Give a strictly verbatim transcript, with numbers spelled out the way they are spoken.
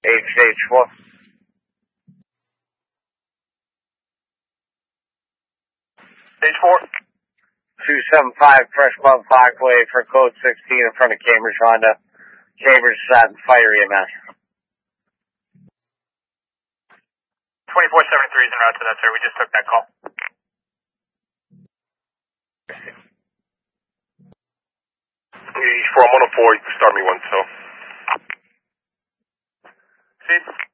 H H four. Stage four. two seven five Fresh Bump Parkway for code sixteen in front of Cambridge Honda. Cambridge Sat and Fire E M S. twenty-four seventy-three is en route to that, sir. We just took that call. East four, I'm on a four. You can start me one, so. See?